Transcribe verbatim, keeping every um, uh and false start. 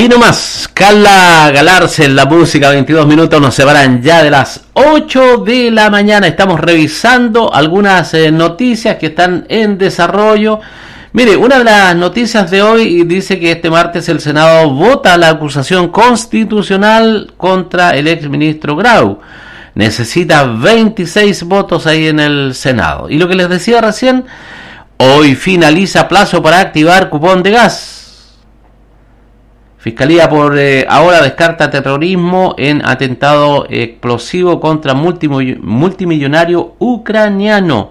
Ahí nomás, Carla Galarse en la música, veintidós minutos, nos separan ya de las ocho de la mañana. Estamos revisando algunas eh, noticias que están en desarrollo. Mire, una de las noticias de hoy dice que este martes el Senado vota la acusación constitucional contra el exministro Grau. Necesita veintiséis votos ahí en el Senado. Y lo que les decía recién, hoy finaliza plazo para activar cupón de gas. Fiscalía por eh, ahora descarta terrorismo en atentado explosivo contra multimillonario ucraniano.